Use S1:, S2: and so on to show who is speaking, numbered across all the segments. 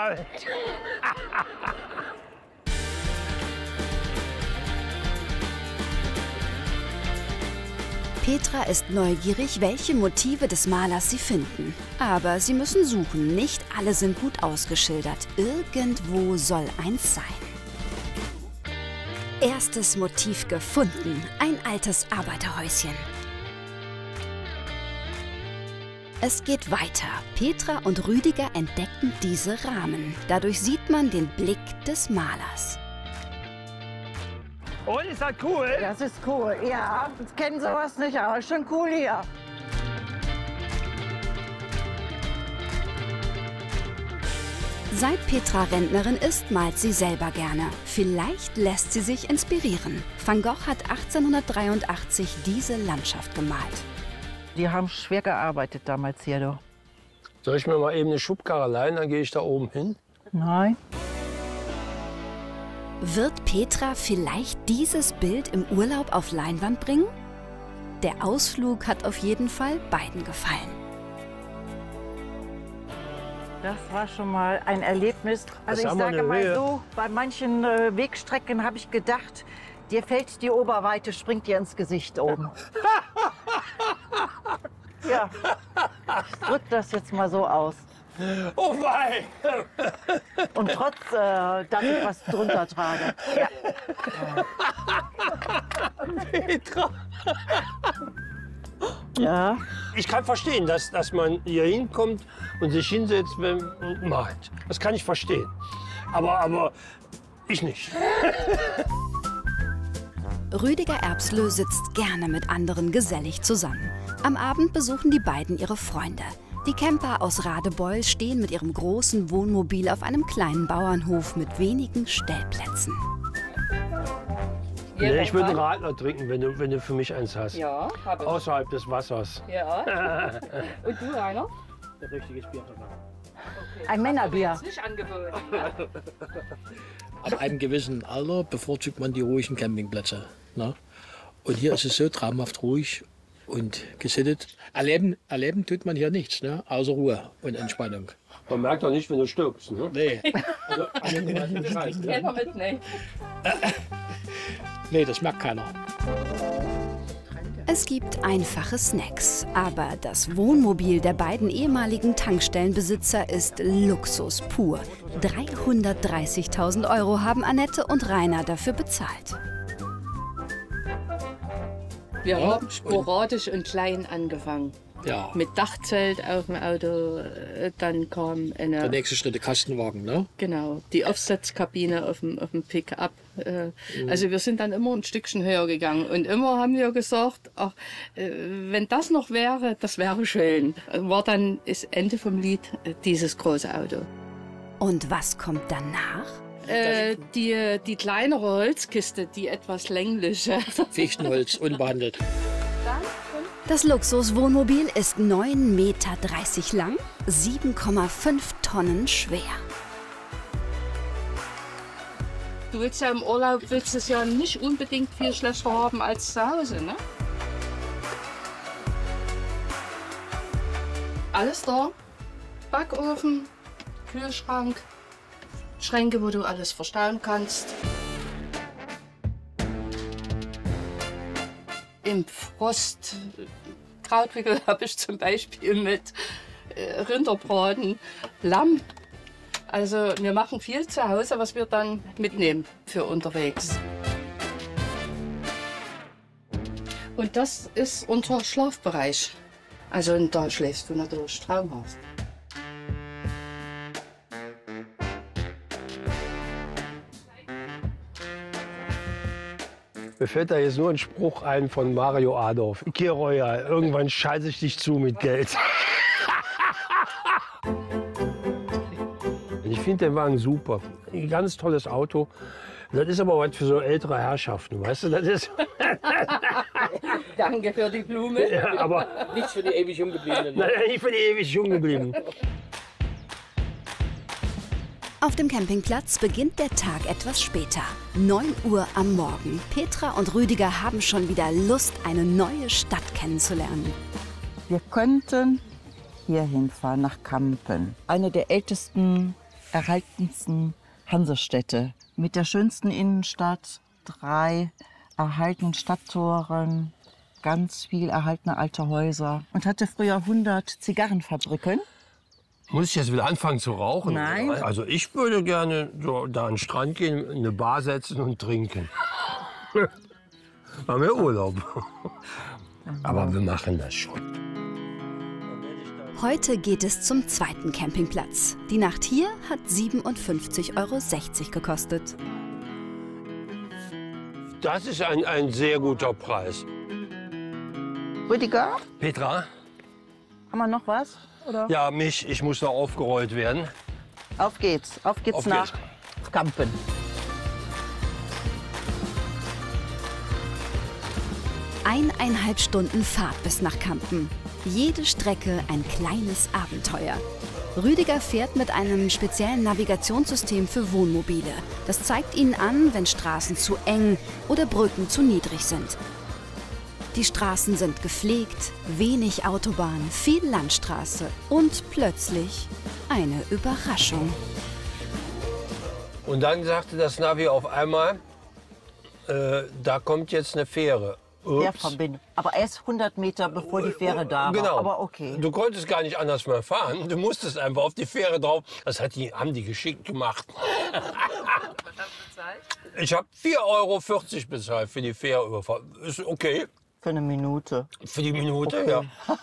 S1: Gewalt.
S2: Petra ist neugierig, welche Motive des Malers sie finden. Aber sie müssen suchen, nicht alle sind gut ausgeschildert. Irgendwo soll eins sein. Erstes Motiv gefunden, ein altes Arbeiterhäuschen. Es geht weiter. Petra und Rüdiger entdecken diese Rahmen. Dadurch sieht man den Blick des Malers.
S1: Und ist das cool?
S3: Das ist cool, ja. Ich kenne sowas nicht, aber schon cool hier.
S2: Seit Petra Rentnerin ist, malt sie selber gerne. Vielleicht lässt sie sich inspirieren. Van Gogh hat 1883 diese Landschaft gemalt.
S3: Die haben schwer gearbeitet damals hier, doch.
S1: Soll ich mir mal eben eine Schubkarre leihen, dann gehe ich da oben hin?
S3: Nein.
S2: Wird Petra vielleicht dieses Bild im Urlaub auf Leinwand bringen? Der Ausflug hat auf jeden Fall beiden gefallen.
S3: Das war schon mal ein Erlebnis. Also ich
S1: haben wir
S3: sage
S1: eine
S3: mal
S1: Höhe.
S3: so, bei manchen Wegstrecken habe ich gedacht, dir fällt die Oberweite, springt dir ins Gesicht oben. Ja, ich drück das jetzt mal so aus.
S1: Oh wei!
S3: Und trotz, dass ich was drunter trage. Ja.
S1: Petra!
S3: Ja.
S1: Ich kann verstehen, dass man hier hinkommt und sich hinsetzt und malt. Das kann ich verstehen. Aber ich nicht.
S2: Rüdiger Erbslö sitzt gerne mit anderen gesellig zusammen. Am Abend besuchen die beiden ihre Freunde. Die Camper aus Radebeul stehen mit ihrem großen Wohnmobil auf einem kleinen Bauernhof mit wenigen Stellplätzen.
S1: Nee, ich würde einen Radler trinken, wenn du für mich eins hast.
S4: Ja, habe ich.
S1: Außerhalb des Wassers.
S4: Ja. Und du, Rainer?
S1: Ein richtiges Bier.
S3: Ein Männerbier.
S4: Ist nicht angeboten.
S5: Ab einem gewissen Alter bevorzugt man die ruhigen Campingplätze. Ne? Und hier ist es so traumhaft ruhig und gesittet. Erleben tut man hier nichts, ne? Außer Ruhe und Entspannung.
S1: Man merkt doch nicht, wenn du stirbst. Ne?
S5: Nee.
S4: Keiner mit, ne?
S5: Nee, das merkt keiner.
S2: Es gibt einfache Snacks, aber das Wohnmobil der beiden ehemaligen Tankstellenbesitzer ist Luxus pur. 330.000 € haben Annette und Rainer dafür bezahlt.
S4: Wir haben sporadisch und klein angefangen.
S5: Ja.
S4: Mit Dachzelt auf dem Auto, dann kam
S5: Der nächste Schritt, der Kastenwagen, ne?
S4: genau, die Aufsetzkabine auf dem Pick-up. Also wir sind dann immer ein Stückchen höher gegangen. Und immer haben wir gesagt, ach, wenn das noch wäre, das wäre schön. War dann das Ende vom Lied dieses große Auto.
S2: Und was kommt danach?
S4: Die kleinere Holzkiste, die etwas längliche.
S5: Fichtenholz, unbehandelt.
S2: Das Luxuswohnmobil ist 9,30 Meter lang, 7,5 Tonnen schwer.
S4: Du willst ja im Urlaub es ja nicht unbedingt viel schlechter haben als zu Hause, ne? Alles da. Backofen, Kühlschrank, Schränke, wo du alles verstauen kannst. Im Frost Krautwickel habe ich zum Beispiel mit Rinderbraten, Lamm. Also wir machen viel zu Hause, was wir dann mitnehmen für unterwegs. Und das ist unser Schlafbereich. Also und da schläfst du natürlich traumhaft.
S1: Mir fällt da jetzt nur ein Spruch ein von Mario Adorf. Geh Royal, irgendwann scheiße ich dich zu mit Geld. Ich finde den Wagen super. Ein ganz tolles Auto. Das ist aber was für so ältere Herrschaften, weißt du? Das ist
S4: Danke für die Blume.
S1: ja, aber
S5: Nichts für die ewig Junggebliebenen.
S1: nein, nicht für die ewig jung geblieben.
S2: Auf dem Campingplatz beginnt der Tag etwas später. 9 Uhr am Morgen. Petra und Rüdiger haben schon wieder Lust, eine neue Stadt kennenzulernen.
S3: Wir könnten hier hinfahren, nach Kampen. Eine der ältesten erhaltensten Hansestädte. Mit der schönsten Innenstadt, 3 erhaltenen Stadttoren, ganz viel erhaltene alte Häuser. Und hatte früher 100 Zigarrenfabriken.
S1: Muss ich jetzt wieder anfangen zu rauchen?
S3: Nein.
S1: Also ich würde gerne so da an den Strand gehen, in eine Bar setzen und trinken. Haben wir Urlaub. Aber wir machen das schon.
S2: Heute geht es zum zweiten Campingplatz. Die Nacht hier hat 57,60 € gekostet.
S1: Das ist ein sehr guter Preis.
S3: Rüdiger,
S1: Petra?
S3: haben wir noch was? Oder?
S1: Ja, ich muss noch aufgerollt werden.
S3: Auf geht's
S1: Auf
S3: nach
S1: geht's.
S3: Kampen.
S2: Eineinhalb Stunden Fahrt bis nach Kampen. Jede Strecke ein kleines Abenteuer. Rüdiger fährt mit einem speziellen Navigationssystem für Wohnmobile. Das zeigt ihnen an, wenn Straßen zu eng oder Brücken zu niedrig sind. Die Straßen sind gepflegt, wenig Autobahn, viel Landstraße und plötzlich eine Überraschung.
S1: Und dann sagte das Navi auf einmal, da kommt jetzt eine Fähre.
S3: Fährverbindung. Aber erst 100 Meter, bevor die Fähre da war.
S1: Genau.
S3: Aber okay.
S1: Du konntest gar nicht anders mehr fahren. Du musstest einfach auf die Fähre drauf. Das haben die geschickt gemacht. Ich habe 4,40 € bezahlt für die Fährüberfahrt. Ist okay.
S3: Für eine Minute.
S1: Für die Minute, ja.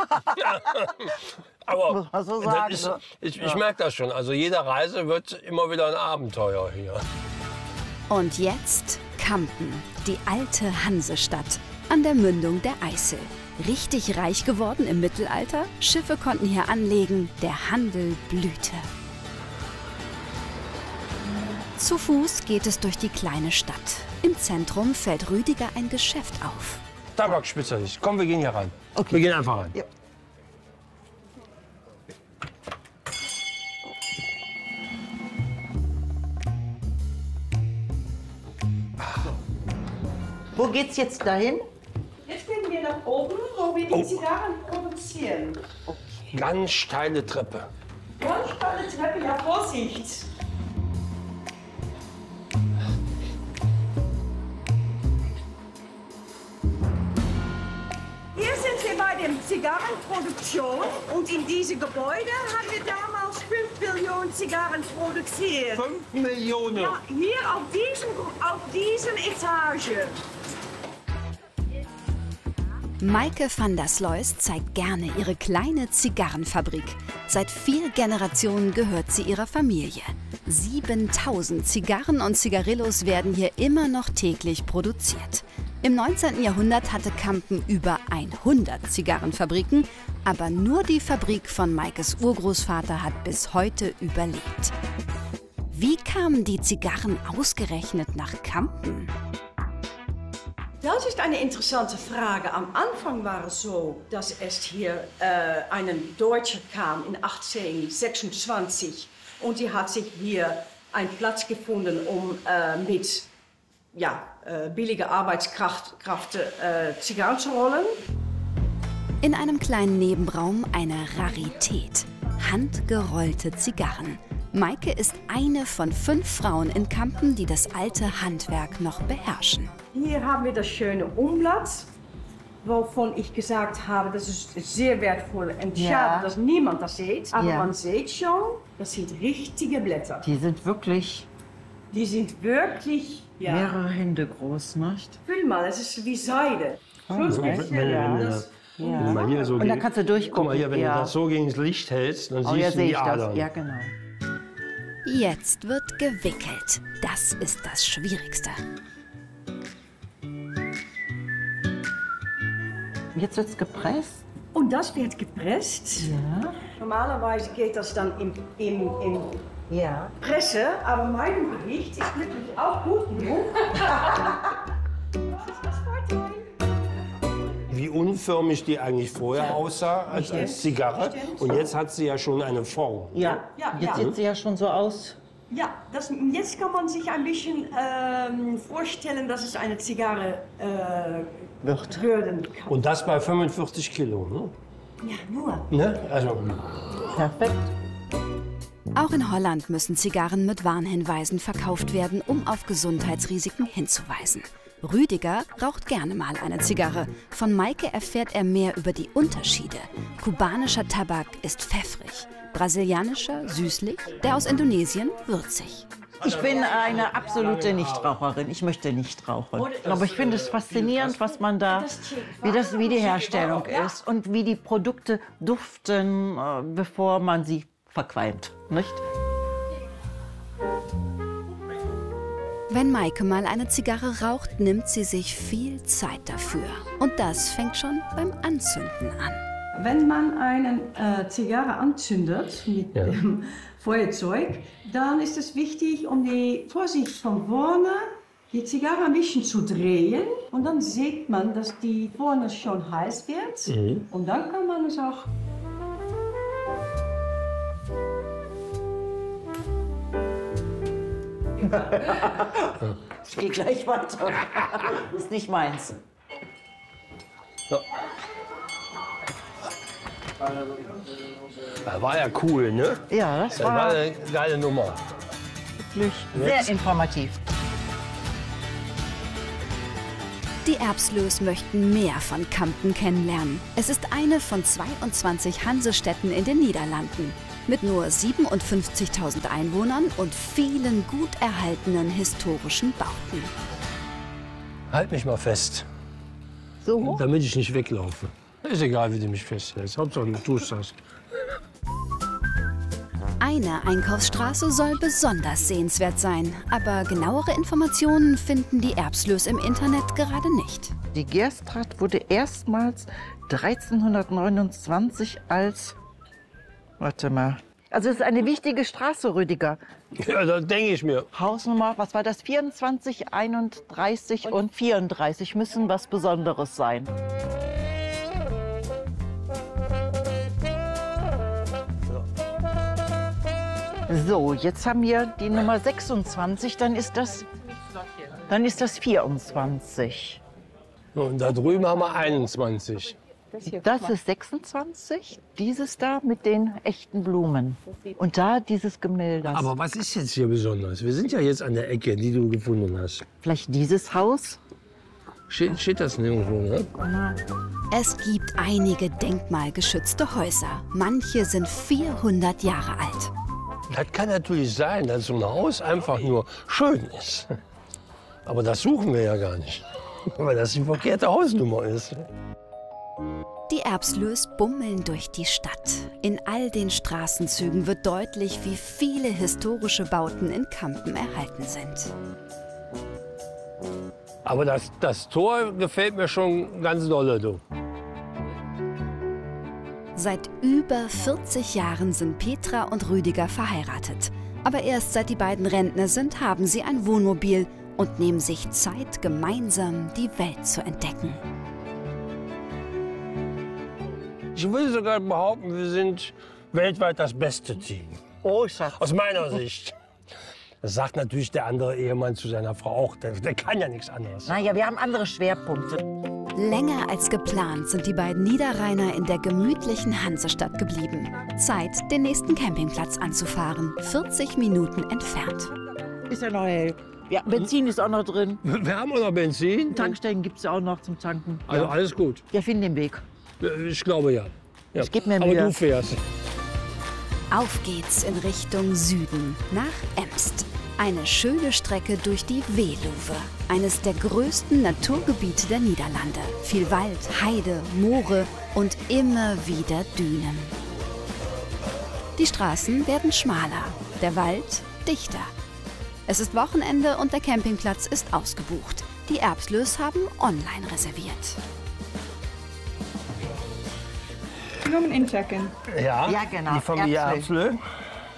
S1: Aber
S3: Muss man so sagen,
S1: das ist,
S3: ne?
S1: ich merke das schon. Also jede Reise wird immer wieder ein Abenteuer hier.
S2: Und jetzt Kampen, die alte Hansestadt an der Mündung der Eißel. Richtig reich geworden im Mittelalter, Schiffe konnten hier anlegen, der Handel blühte. Zu Fuß geht es durch die kleine Stadt. Im Zentrum fällt Rüdiger ein Geschäft auf.
S1: Tabakspezialist. Komm, wir gehen hier rein.
S3: Okay.
S1: Wir gehen einfach rein.
S3: Ja. Wo geht's jetzt dahin?
S6: Jetzt gehen wir nach oben, wo wir die Zigarren produzieren.
S1: Ganz steile Treppe.
S6: Ganz steile Treppe, ja, Vorsicht. Hier sind wir bei der Zigarrenproduktion und in diesem Gebäude haben wir damals 5 Millionen Zigarren produziert.
S1: 5 Millionen.
S6: Ja, hier auf diesem Etage.
S2: Maike van der Slois zeigt gerne ihre kleine Zigarrenfabrik. Seit 4 Generationen gehört sie ihrer Familie. 7000 Zigarren und Zigarillos werden hier immer noch täglich produziert. Im 19. Jahrhundert hatte Kampen über 100 Zigarrenfabriken, aber nur die Fabrik von Maikes Urgroßvater hat bis heute überlebt. Wie kamen die Zigarren ausgerechnet nach Kampen?
S6: Das ist eine interessante Frage. Am Anfang war es so, dass es hier ein Deutscher kam in 1826 und die hat sich hier einen Platz gefunden, um mit billiger Arbeitskraft Zigarren zu rollen.
S2: In einem kleinen Nebenraum eine Rarität. Handgerollte Zigarren. Maike ist eine von 5 Frauen in Kampen, die das alte Handwerk noch beherrschen.
S6: Hier haben wir das schöne Umblatt, wovon ich gesagt habe, das ist sehr wertvoll und schade, dass niemand das sieht. Aber man sieht schon, das sind richtige Blätter.
S3: Die sind wirklich mehrere Hände groß, nicht?
S6: Fühl mal, es ist wie Seide.
S1: Wenn man hier so
S3: Und dann kannst du durchgucken.
S1: Guck mal hier, wenn du das so gegen das Licht hältst, dann
S3: Oh, ja,
S1: siehst du
S3: sehe
S1: die
S3: ich
S1: Adern.
S3: das. Ja, genau.
S2: Jetzt wird gewickelt. Das ist das Schwierigste.
S3: Jetzt wird's gepresst.
S6: Und das wird gepresst.
S3: Ja.
S6: Normalerweise geht das dann in
S3: Ja.
S6: Presse, aber mein Bericht ist wirklich auch gut genug. Das ist das Vorteil.
S1: Wie unförmig die eigentlich vorher aussah als Zigarre.
S6: Stimmt.
S1: Und jetzt hat sie ja schon eine Form.
S3: Ja.
S6: Ja,
S3: Jetzt
S6: ja.
S3: sieht sie ja schon so aus.
S6: Ja, jetzt kann man sich ein bisschen vorstellen, dass es eine Zigarre werden kann.
S1: Und das bei 45 Kilo, ne?
S6: Ja, nur.
S1: Ne? Also,
S3: Perfekt.
S2: Auch in Holland müssen Zigarren mit Warnhinweisen verkauft werden, um auf Gesundheitsrisiken hinzuweisen. Rüdiger raucht gerne mal eine Zigarre. Von Maike erfährt er mehr über die Unterschiede. Kubanischer Tabak ist pfeffrig, brasilianischer süßlich, der aus Indonesien würzig.
S3: Ich bin eine absolute Nichtraucherin. Ich möchte nicht rauchen. Aber ich finde es faszinierend, was man da, wie die Herstellung ist und wie die Produkte duften, bevor man sie verqualmt, nicht?
S2: Wenn Maike mal eine Zigarre raucht, nimmt sie sich viel Zeit dafür. Und das fängt schon beim Anzünden an.
S6: Wenn man eine Zigarre anzündet mit dem Feuerzeug, dann ist es wichtig, um die Vorsicht von vorne die Zigarre ein bisschen zu drehen. Und dann sieht man, dass die vorne schon heiß wird. Und dann kann man es auch...
S3: Ich gehe gleich weiter. Das ist nicht meins.
S1: Ja. Das war ja cool, ne?
S3: Ja,
S1: Das war eine geile Nummer.
S3: wirklich sehr informativ.
S2: Die Erbslös möchten mehr von Kampen kennenlernen. Es ist eine von 22 Hansestädten in den Niederlanden. Mit nur 57.000 Einwohnern und vielen gut erhaltenen historischen Bauten.
S1: Halt mich mal fest,
S3: So?
S1: damit ich nicht weglaufe. Ist egal, wie du mich festhältst. Hauptsache, du tust das.
S2: Eine Einkaufsstraße soll besonders sehenswert sein. Aber genauere Informationen finden die Erbslös im Internet gerade nicht.
S3: Die Gerstraat wurde erstmals 1329 als... Warte mal. Also es ist eine wichtige Straße, Rüdiger.
S1: Ja, das denke ich mir.
S3: Hausnummer, was war das? 24, 31 und 34 müssen was Besonderes sein. So, jetzt haben wir die Nummer 26, dann ist das 24.
S1: Und da drüben haben wir 21.
S3: Das ist 26, dieses da mit den echten Blumen. Und da dieses Gemälde.
S1: Aber was ist jetzt hier besonders? Wir sind ja jetzt an der Ecke, die du gefunden hast.
S3: Vielleicht dieses Haus?
S1: Steht das nirgendwo, ne?
S2: Es gibt einige denkmalgeschützte Häuser. Manche sind 400 Jahre alt.
S1: Das kann natürlich sein, dass so ein Haus einfach nur schön ist. Aber das suchen wir ja gar nicht, weil das die verkehrte Hausnummer ist.
S2: Die Erbslös bummeln durch die Stadt. In all den Straßenzügen wird deutlich, wie viele historische Bauten in Kampen erhalten sind.
S1: Aber das Tor gefällt mir schon ganz dolle, du.
S2: Seit über 40 Jahren sind Petra und Rüdiger verheiratet. Aber erst seit die beiden Rentner sind, haben sie ein Wohnmobil und nehmen sich Zeit, gemeinsam die Welt zu entdecken.
S1: Ich würde sogar behaupten, wir sind weltweit das beste Team.
S3: Oh, Schatz.
S1: Aus meiner Sicht. Das sagt natürlich der andere Ehemann zu seiner Frau auch. Der kann ja nichts anderes.
S3: Naja, wir haben andere Schwerpunkte.
S2: Länger als geplant sind die beiden Niederrheiner in der gemütlichen Hansestadt geblieben. Zeit, den nächsten Campingplatz anzufahren, 40 Minuten entfernt.
S3: Ist ja noch hell. Ja, Benzin ist auch noch drin.
S1: Wir haben auch noch Benzin.
S3: Tankstellen gibt es ja auch noch zum Tanken.
S1: Also alles gut.
S3: Wir finden den Weg.
S1: Ich glaube ja.
S3: Ich geb mir
S1: Aber
S3: Mühe.
S1: du fährst.
S2: Auf geht's in Richtung Süden, nach Emst. Eine schöne Strecke durch die Veluwe, eines der größten Naturgebiete der Niederlande. Viel Wald, Heide, Moore und immer wieder Dünen. Die Straßen werden schmaler, der Wald dichter. Es ist Wochenende und der Campingplatz ist ausgebucht. Die Erbslös haben online reserviert.
S7: Nomen inchecken.
S1: Ja,
S3: Ja, genau.
S1: Die Familie
S3: Erbslö.
S1: Erbslö.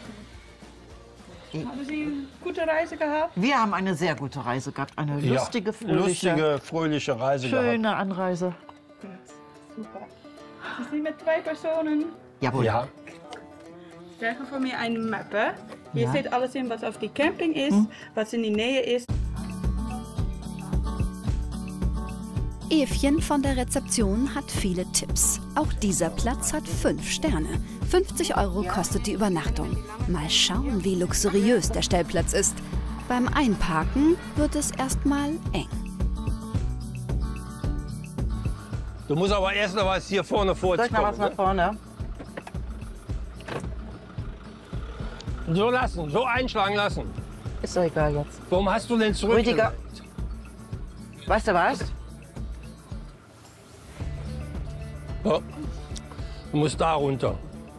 S7: Haben Sie eine gute Reise gehabt?
S3: Wir haben eine sehr gute Reise gehabt. Eine lustige,
S1: fröhliche Reise gehabt.
S3: schöne Anreise.
S7: Super. Sie sind mit 2 Personen.
S3: Jawohl.
S1: Ja,
S7: Ich krijge von mir eine Mappe. Hier
S3: Ja.
S7: steht alles in, was auf die Camping ist, was in die Nähe ist.
S2: Evchen von der Rezeption hat viele Tipps. Auch dieser Platz hat 5 Sterne. 50 € kostet die Übernachtung. Mal schauen, wie luxuriös der Stellplatz ist. Beim Einparken wird es erstmal eng.
S1: Du musst aber erst noch was hier vorne
S3: Soll ich noch was nach vorne?
S1: So lassen, so einschlagen lassen.
S3: Ist doch egal jetzt.
S1: Warum hast du denn zurückgelegt?
S3: Rüdiger, weißt du was?
S1: Ja. Du musst da runter.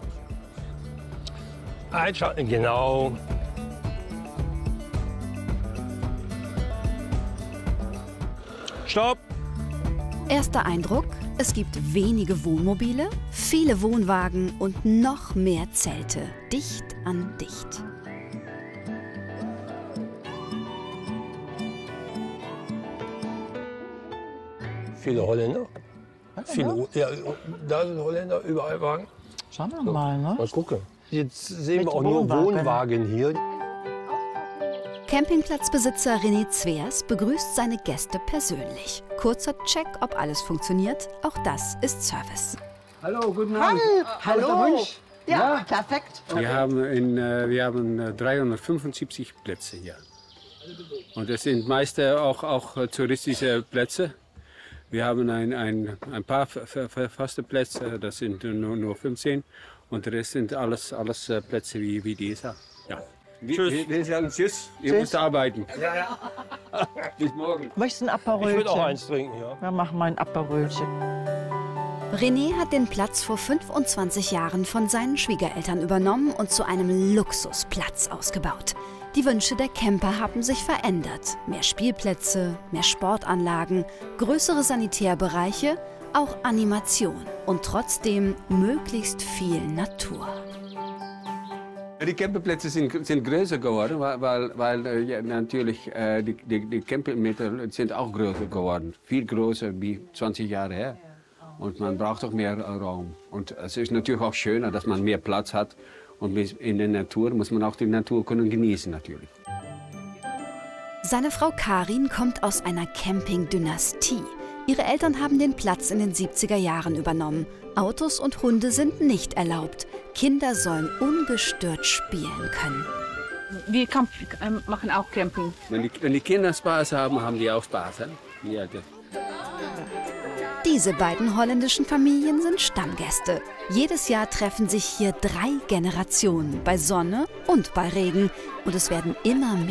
S1: Einschalten, genau. Stopp!
S2: Erster Eindruck, es gibt wenige Wohnmobile, viele Wohnwagen und noch mehr Zelte, dicht an dicht.
S1: Viele Holländer. Viele, ja, da sind Holländer, überall Wagen.
S3: Schauen wir mal, ne?
S1: Mal gucken. Jetzt sehen
S3: Mit
S1: wir auch nur
S3: Wohnwagen.
S1: Wohnwagen hier.
S2: Campingplatzbesitzer René Zwers begrüßt seine Gäste persönlich. Kurzer Check, ob alles funktioniert, auch das ist Service.
S8: Hallo, guten Abend.
S3: Hallo. Ja, perfekt.
S8: Wir haben 375 Plätze hier. Und das sind meist auch touristische Plätze. Wir haben ein paar feste Plätze, das sind nur 15. Und der Rest sind alles Plätze wie dieser. Ja.
S1: Tschüss.
S8: Wir sagen Tschüss. Ihr müsst arbeiten. Ja. Bis morgen.
S3: Möchtest du ein
S1: Ich
S3: Aperolchen?
S1: würde auch eins trinken, ja.
S3: Wir machen mal ein Aperolchen.
S2: René hat den Platz vor 25 Jahren von seinen Schwiegereltern übernommen und zu einem Luxusplatz ausgebaut. Die Wünsche der Camper haben sich verändert. Mehr Spielplätze, mehr Sportanlagen, größere Sanitärbereiche, auch Animation und trotzdem möglichst viel Natur.
S8: Die Campingplätze sind größer geworden, weil ja, natürlich die Campingmeter sind auch größer geworden. Viel größer wie 20 Jahre her. Und man braucht auch mehr Raum. Und es ist natürlich auch schöner, dass man mehr Platz hat. Und in der Natur muss man auch die Natur können genießen natürlich.
S2: Seine Frau Karin kommt aus einer Camping-Dynastie. Ihre Eltern haben den Platz in den 70er Jahren übernommen. Autos und Hunde sind nicht erlaubt. Kinder sollen ungestört spielen können.
S4: Wir machen auch Camping.
S8: Wenn die Kinder Spaß haben, haben die auch Spaß. Ja,
S2: Diese beiden holländischen Familien sind Stammgäste. Jedes Jahr treffen sich hier 3 Generationen, bei Sonne und bei Regen. Und es werden immer mehr.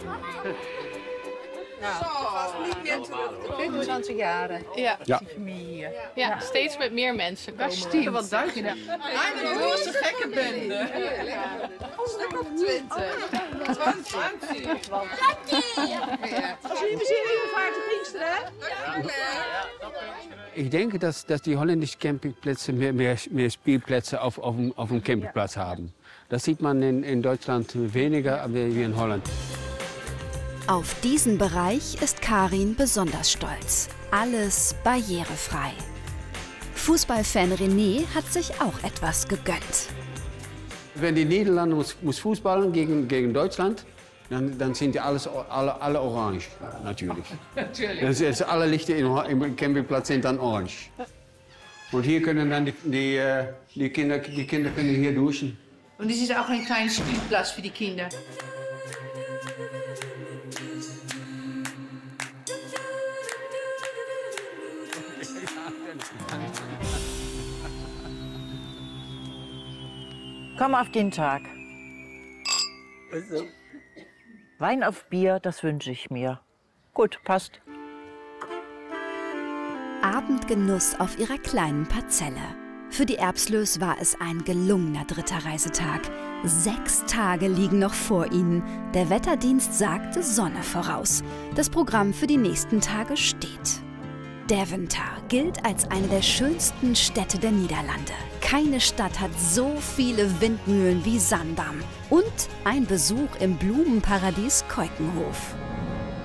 S7: 25 jaar.
S9: Ja.
S8: Ja.
S7: Die familie hier.
S9: Ja, steeds met meer mensen komen.
S7: Stimmt. Wat Duits.
S9: Een grote gekke bende. Stuk op 20. 20.
S7: Als jullie zien jullie vaart de Pinksteren, hè?
S8: Ich denke, dass die holländischen Campingplätze mehr Spielplätze auf dem Campingplatz haben. Das sieht man in Deutschland weniger wie in Holland.
S2: Auf diesen Bereich ist Karin besonders stolz. Alles barrierefrei. Fußballfan René hat sich auch etwas gegönnt.
S8: Wenn die Niederlande muss Fußballen gegen Deutschland, dann sind die alle orange, natürlich. Das ist, alle Lichter im Campingplatz sind dann orange. Und hier können dann die Kinder können hier duschen.
S7: Und es ist auch ein kleiner Spielplatz für die Kinder.
S3: Komm auf den Tag. Wein auf Bier, das wünsche ich mir. Gut, passt.
S2: Abendgenuss auf ihrer kleinen Parzelle. Für die Erbslös war es ein gelungener 3. Reisetag. 6 Tage liegen noch vor ihnen. Der Wetterdienst sagte Sonne voraus. Das Programm für die nächsten Tage steht. Deventer gilt als eine der schönsten Städte der Niederlande. Keine Stadt hat so viele Windmühlen wie Zaandam. Und ein Besuch im Blumenparadies Keukenhof.